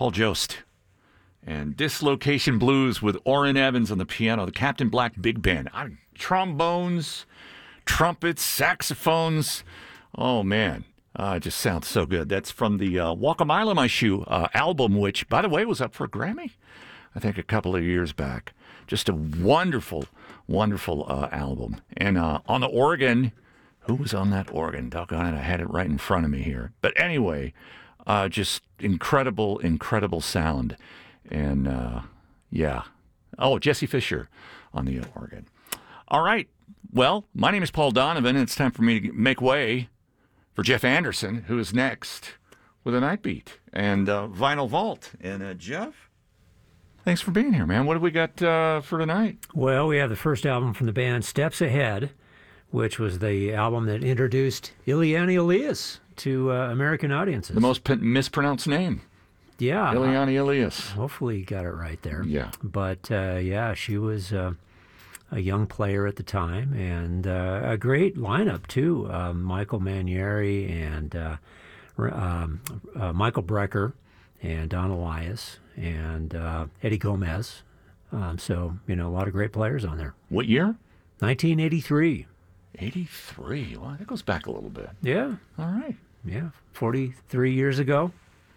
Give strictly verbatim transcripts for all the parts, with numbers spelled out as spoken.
Paul Jost. And Dislocation Blues with Orrin Evans on the piano, the Captain Black Big Band. I, trombones, trumpets, saxophones. Oh, man. Uh, it just sounds so good. That's from the uh, Walk a Mile in My Shoe uh, album, which, by the way, was up for a Grammy, I think, a couple of years back. Just a wonderful, wonderful uh, album. And uh, on the organ, who was on that organ? Doggone it, I had it right in front of me here. But anyway, uh, just incredible, incredible sound. And, uh, yeah. Oh, Jesse Fisher on the organ. All right. Well, my name is Paul Donovan, and it's time for me to make way for Jeff Anderson, who is next with a Night Beat and uh, Vinyl Vault. And, uh, Jeff, thanks for being here, man. What have we got uh, for tonight? Well, we have the first album from the band, Steps Ahead, which was the album that introduced Ileana Elias to uh, American audiences. The most p- mispronounced name. Yeah. Ileana Elias. Hopefully you got it right there. Yeah. But, uh, yeah, she was uh, a young player at the time, and uh, a great lineup, too. Uh, Michael Manieri and uh, um, uh, Michael Brecker and Don Elias and uh, Eddie Gomez. Um, so, you know, a lot of great players on there. What year? nineteen eighty-three. eighty-three. Well, that goes back a little bit. Yeah. All right. Yeah. forty-three years ago.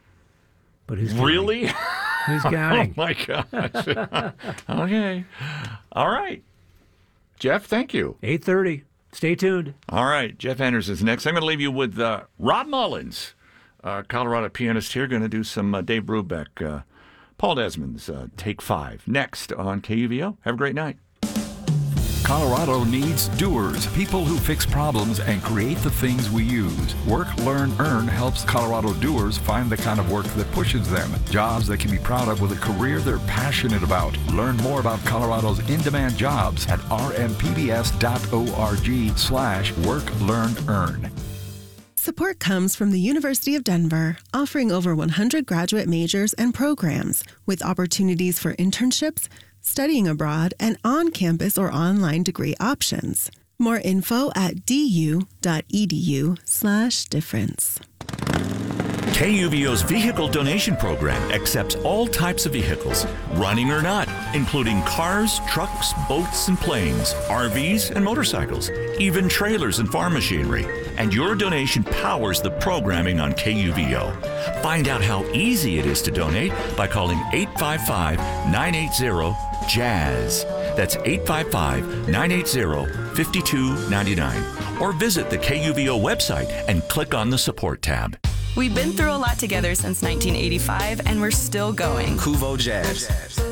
But who's counting? Really? Who's counting? Oh, my gosh. Okay. All right. Jeff, thank you. eight thirty. Stay tuned. All right. Jeff Anderson's next. I'm going to leave you with uh, Rob Mullins, uh, Colorado pianist here, going to do some uh, Dave Brubeck, uh, Paul Desmond's uh, Take Five. Next on K U V O. Have a great night. Colorado needs doers, people who fix problems and create the things we use. Work, Learn, Earn helps Colorado doers find the kind of work that pushes them. Jobs they can be proud of with a career they're passionate about. Learn more about Colorado's in-demand jobs at rmpbs.org slash work, learn, earn. Support comes from the University of Denver, offering over one hundred graduate majors and programs with opportunities for internships, studying abroad, and on-campus or online degree options. More info at du.edu slash difference. K U V O's vehicle donation program accepts all types of vehicles, running or not, including cars, trucks, boats, and planes, R Vs, and motorcycles, even trailers and farm machinery. And your donation powers the programming on K U V O. Find out how easy it is to donate by calling eight five five, nine eight zero, jazz. That's eight five five, nine eight zero, five two nine nine. Or visit the K U V O website and click on the support tab. We've been through a lot together since nineteen eighty-five, and we're still going. Kuvo Jazz.